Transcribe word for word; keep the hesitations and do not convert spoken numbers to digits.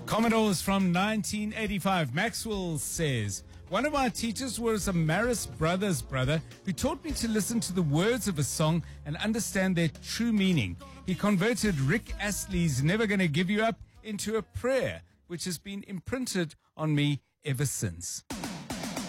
Commodores from nineteen eighty-five. Maxwell says, one of my teachers was a Maris Brothers brother who taught me to listen to the words of a song and understand their true meaning. He converted Rick Astley's Never Gonna Give You Up into a prayer, which has been imprinted on me ever since.